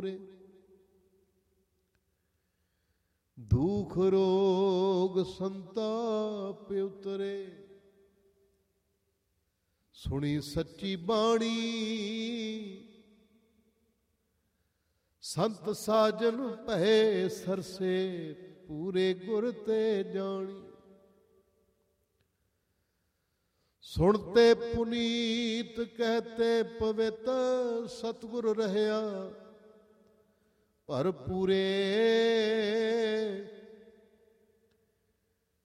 ਪੂਰੇ। ਦੁਖ ਰੋਗ ਸੰਤਾਪ ਉਤਰੇ, ਸੁਣੀ ਸੱਚੀ ਬਾਣੀ। ਸੰਤ ਸਾਜਨ ਭਏ ਸਰਸੇ, ਪੂਰੇ ਗੁਰ ਤੇ ਜਾਣੀ। ਸੁਣਤੇ ਪੁਨੀਤ ਕਹਤੇ ਪਵਿੱਤ, ਸਤਿਗੁਰ ਰਹਿਆ ਭਰਪੂਰੇ।